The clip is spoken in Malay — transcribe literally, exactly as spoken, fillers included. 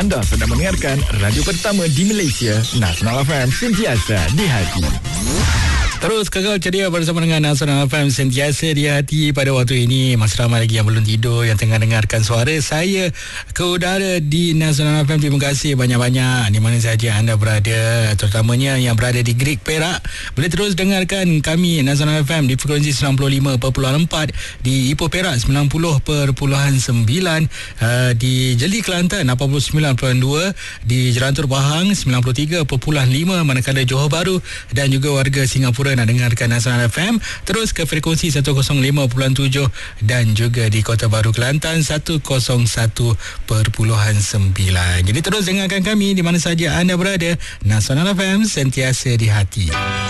Anda sedang mendengarkan radio pertama di Malaysia, Nasional F M, sentiasa di hati. Terus kekal ceria bersama dengan Nasional F M, sentiasa di hati. Pada waktu ini masih ramai lagi yang belum tidur, yang tengah dengarkan suara saya ke udara di Nasional F M. Terima kasih banyak-banyak di mana sahaja anda berada, terutamanya yang berada di Greek, Perak. Boleh terus dengarkan kami Nasional F M di frekuensi sembilan puluh lima perpuluhan empat, di Ipoh Perak sembilan puluh perpuluhan sembilan, uh, di Jeli Kelantan lapan puluh sembilan perpuluhan dua, di Jerantur Pahang sembilan puluh tiga perpuluhan lima, manakala Johor Bahru dan juga warga Singapura nak dengarkan Nasional F M terus ke frekuensi seratus lima perpuluhan tujuh, dan juga di Kota Baru Kelantan seratus satu perpuluhan sembilan. Jadi terus dengarkan kami di mana saja anda berada. Nasional F M, sentiasa di hati.